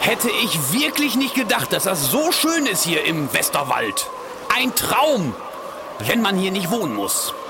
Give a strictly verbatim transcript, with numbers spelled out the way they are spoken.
Hätte ich wirklich nicht gedacht, dass das so schön ist hier im Westerwald. Ein Traum, wenn man hier nicht wohnen muss.